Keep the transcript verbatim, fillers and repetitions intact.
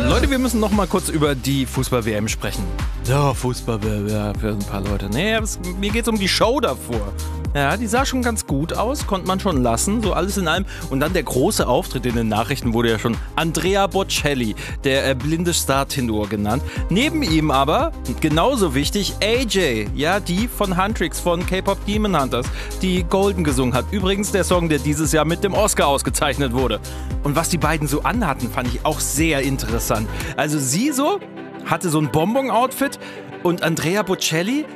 Leute, wir müssen noch mal kurz über die Fußball-W M sprechen. So, Fußball-W M, ja, für ein paar Leute. Nee, es, mir geht's um die Show davor. Ja, die sah schon ganz gut aus, konnte man schon lassen, so alles in allem. Und dann der große Auftritt in den Nachrichten wurde ja schon Andrea Bocelli, der äh, blinde Star-Tenor genannt. Neben ihm aber, genauso wichtig, A J, ja, die von Huntrix, von K-Pop Demon Hunters, die Golden gesungen hat. Übrigens der Song, der dieses Jahr mit dem Oscar ausgezeichnet wurde. Und was die beiden so anhatten, fand ich auch sehr interessant. Also sie so, hatte so ein Bonbon-Outfit und Andrea Bocelli